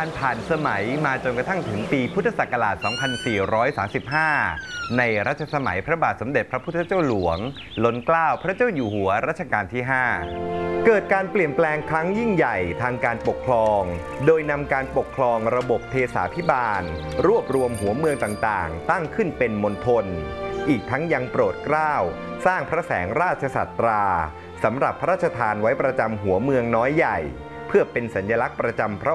การผ่านสมัยมาจนกระทั่งถึงปีพุทธศักราช 2435 ในรัชสมัยพระบาทสมเด็จพระพุทธเจ้าหลวงล้นเกล้าพระเจ้าอยู่หัวรัชกาลที่ 5 เกิดการเปลี่ยนแปลงครั้งยิ่งใหญ่ทางการปกครองโดยนำการปกครองระบบเทศาภิบาลรวบรวมหัวเมืองต่างๆตั้งขึ้นเป็นมณฑลอีกทั้งยังโปรดเกล้าสร้างพระแสงราชสัตราสำหรับพระราชทานไว้ประจำหัวเมืองน้อยใหญ่เพื่อเป็นสัญลักษณ์ประจำพระ